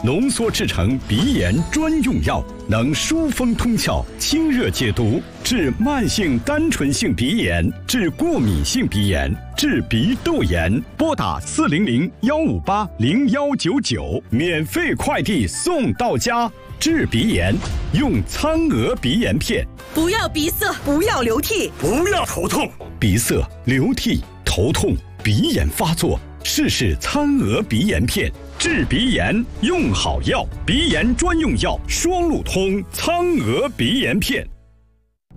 浓缩制成鼻炎专用药，能疏风通窍、清热解毒，治慢性单纯性鼻炎，治过敏性鼻炎，治鼻窦炎。拨打400-158-0199，免费快递送到家。治鼻炎用苍娥鼻炎片。 不要鼻塞， 不要流涕， 不要头痛。 鼻塞、流涕、头痛、鼻炎发作，试试苍娥鼻炎片。治鼻炎用好药，鼻炎专用药双路通苍娥鼻炎片。